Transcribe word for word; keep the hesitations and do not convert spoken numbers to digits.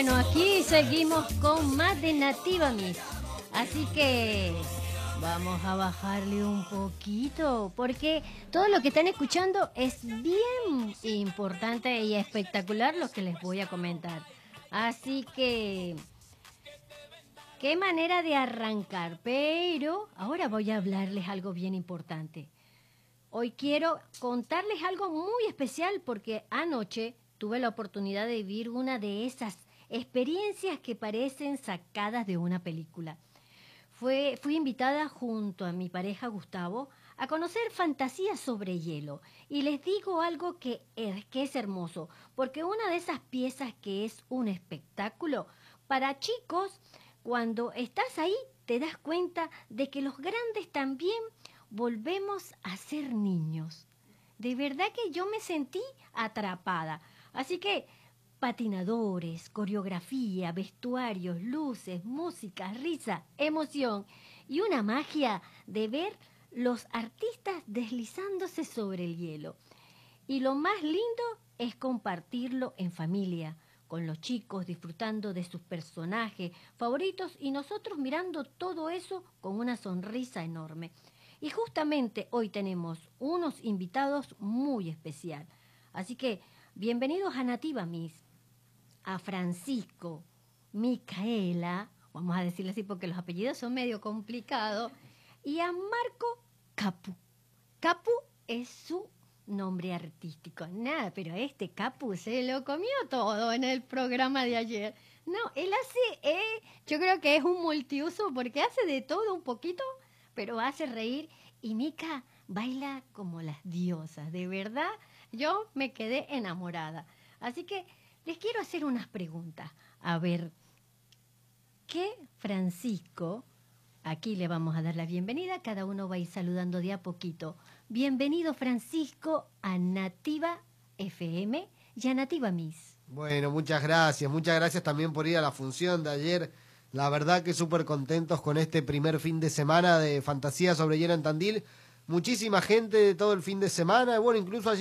Bueno, aquí seguimos con más de Nativa Miss. Así que vamos a bajarle un poquito, porque todo lo que están escuchando es bien importante y espectacular lo que les voy a comentar. Así que, qué manera de arrancar. Pero ahora voy a hablarles algo bien importante. Hoy quiero contarles algo muy especial porque anoche tuve la oportunidad de vivir una de esas experiencias que parecen sacadas de una película. Fue, fui invitada junto a mi pareja Gustavo a conocer fantasías sobre hielo. Y les digo algo que es, que es hermoso, porque una de esas piezas que es un espectáculo para chicos, cuando estás ahí te das cuenta de que los grandes también volvemos a ser niños. De verdad que yo me sentí atrapada. Así que patinadores, coreografía, vestuarios, luces, música, risa, emoción y una magia de ver los artistas deslizándose sobre el hielo. Y lo más lindo es compartirlo en familia, con los chicos disfrutando de sus personajes favoritos y nosotros mirando todo eso con una sonrisa enorme. Y justamente hoy tenemos unos invitados muy especial. Así que bienvenidos a Nativa Miss, a Francisco, Micaela, vamos a decirle así porque los apellidos son medio complicados, y a Marco Capu. Capu es su nombre artístico. Nada, pero este Capu se lo comió todo en el programa de ayer. No, él hace, eh, yo creo que es un multiuso porque hace de todo un poquito, pero hace reír. Y Mica baila como las diosas. De verdad, yo me quedé enamorada. Así que les quiero hacer unas preguntas. A ver, ¿qué Francisco? Aquí le vamos a dar la bienvenida. Cada uno va a ir saludando de a poquito. Bienvenido, Francisco, a Nativa F M y a Nativa Miss. Bueno, muchas gracias. Muchas gracias también por ir a la función de ayer. La verdad que súper contentos con este primer fin de semana de Fantasía sobre Hielo en Tandil. Muchísima gente de todo el fin de semana. Bueno, incluso ayer